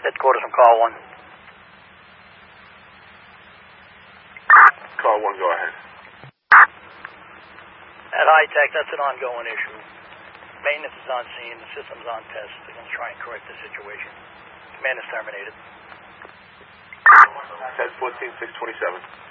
Headquarters from Call 1. Call 1, go ahead. At High Tech, that's an ongoing issue. Maintenance is on scene, the system's on test. They're going to try and correct the situation. Command is terminated. 10-14-627.